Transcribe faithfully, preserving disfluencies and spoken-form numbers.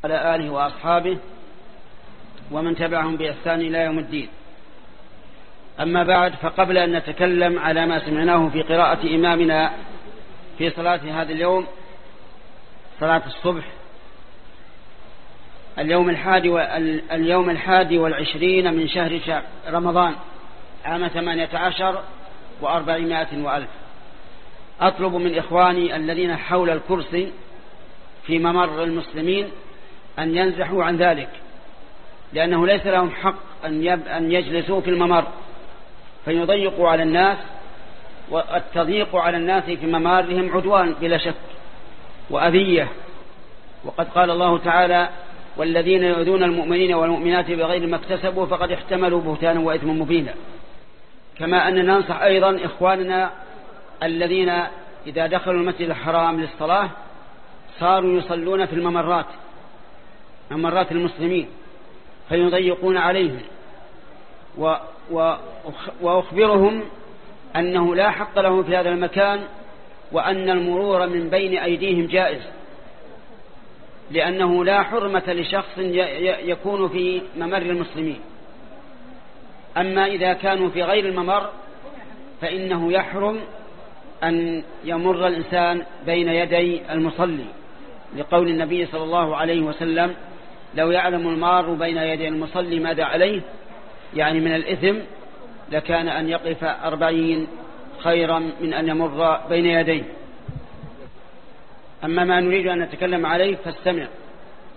على آله وأصحابه ومن تبعهم بإحسان إلى يوم الدين. أما بعد، فقبل أن نتكلم على ما سمعناه في قراءة إمامنا في صلاة هذا اليوم، صلاة الصبح، اليوم الحادي واليوم الحادي والعشرين من شهر رمضان عام ثمانية عشر وأربعمائة وألف، أطلب من إخواني الذين حول الكرسي في ممر المسلمين أن ينزحوا عن ذلك، لأنه ليس لهم حق أن يجلسوا في الممر فيضيقوا على الناس، والتضييق على الناس في ممارهم عدوان بلا شك وأذية. وقد قال الله تعالى: والذين يؤذون المؤمنين والمؤمنات بغير ما اكتسبوا فقد احتملوا بهتانا وإثما مبينا. كما أننا ننصح أيضا إخواننا الذين إذا دخلوا المسجد الحرام للصلاة صاروا يصلون في الممرات ممرات المسلمين فيضيقون عليهم، و و وأخبرهم أنه لا حق لهم في هذا المكان، وأن المرور من بين أيديهم جائز، لأنه لا حرمة لشخص يكون في ممر المسلمين. أما إذا كانوا في غير الممر فإنه يحرم أن يمر الإنسان بين يدي المصلي، لقول النبي صلى الله عليه وسلم: لو يعلم المار بين يدي المصلي ماذا عليه، يعني من الإثم، لكان أن يقف أربعين خيرا من أن يمر بين يديه. أما ما نريد أن نتكلم عليه فاستمع.